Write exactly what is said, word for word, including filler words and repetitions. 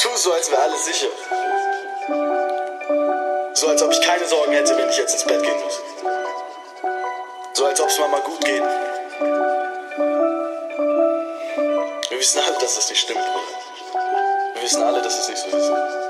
tue so, als wäre alles sicher. So, als ob ich keine Sorgen hätte, wenn ich jetzt ins Bett gehen muss. So, als ob es Mama gut geht. Wir wissen alle, dass das nicht stimmt, Bruder. Wir wissen alle, dass es nicht so ist.